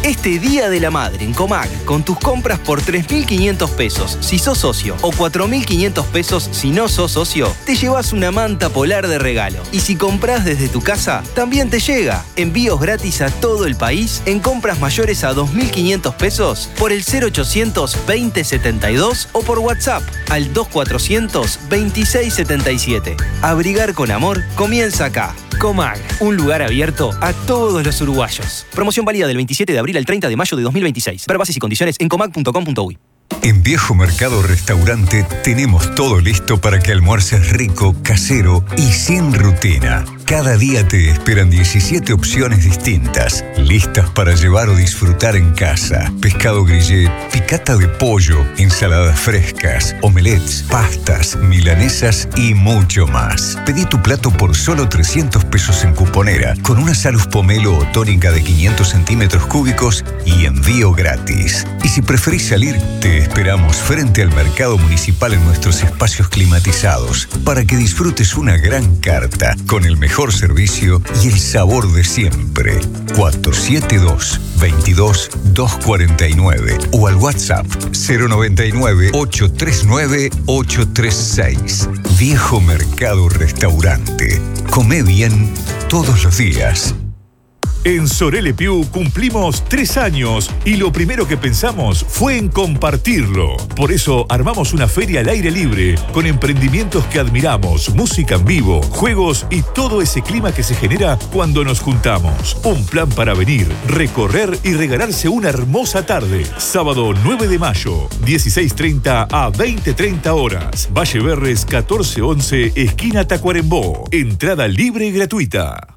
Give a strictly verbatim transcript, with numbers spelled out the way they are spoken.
Este Día de la Madre en Comag, con tus compras por tres mil quinientos pesos si sos socio o cuatro mil quinientos pesos si no sos socio, te llevas una manta polar de regalo. Y si compras desde tu casa, también te llega. Envíos gratis a todo el país en compras mayores a dos mil quinientos pesos por el cero ochocientos veinte setenta y dos o por WhatsApp al dos cuatrocientos veintiséis setenta y siete. Abrigar con amor comienza acá. Comag, un lugar abierto a todos los uruguayos. Promoción válida del veintisiete de abril al treinta de mayo de dos mil veintiséis. Ver bases y condiciones en comag punto com punto uy. En Viejo Mercado Restaurante tenemos todo listo para que almuerces rico, casero y sin rutina. Cada día te esperan diecisiete opciones distintas, listas para llevar o disfrutar en casa. Pescado grillé, picata de pollo, ensaladas frescas, omelets, pastas, milanesas y mucho más. Pedí tu plato por solo trescientos pesos en cuponera, con una salus pomelo o tónica de quinientos centímetros cúbicos y envío gratis. Y si preferís salir, te esperamos frente al mercado municipal en nuestros espacios climatizados para que disfrutes una gran carta con el mejor servicio y el sabor de siempre. cuatro siete dos, veintidós, doscientos cuarenta y nueve o al WhatsApp cero noventa y nueve, ochocientos treinta y nueve, ochocientos treinta y seis. Viejo Mercado Restaurante. Come bien todos los días. En Sorelle Piu cumplimos tres años y lo primero que pensamos fue en compartirlo. Por eso armamos una feria al aire libre con emprendimientos que admiramos, música en vivo, juegos y todo ese clima que se genera cuando nos juntamos. Un plan para venir, recorrer y regalarse una hermosa tarde. Sábado nueve de mayo, dieciséis treinta a veinte treinta horas. Valle Berres catorce once, esquina Tacuarembó. Entrada libre y gratuita.